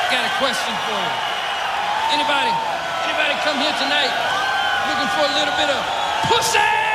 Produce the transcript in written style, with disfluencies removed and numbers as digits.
Got a question for you. Anybody come here tonight looking for a little bit of pussy?